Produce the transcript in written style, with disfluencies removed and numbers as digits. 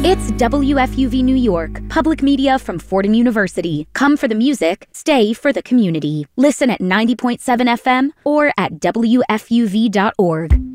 It's WFUV New York, public media from Fordham University. Come for the music, stay for the community. Listen at 90.7 FM or at WFUV.org.